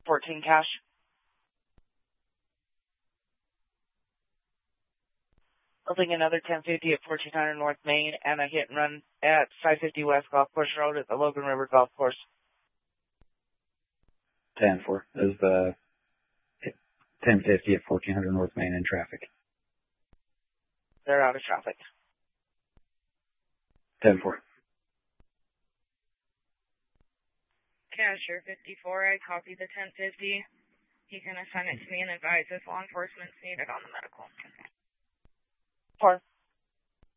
14 cash. Holding another 1050 at 1400 North Main and a hit and run at 550 West Golf Course Road at the Logan River Golf Course. 10-4 is the 1050 at 1400 North Main in traffic. They're out of traffic. 10-4. Cashier 54, I copied the 1050. He's going to send it to me and advise if law enforcement's needed on the medical. 4.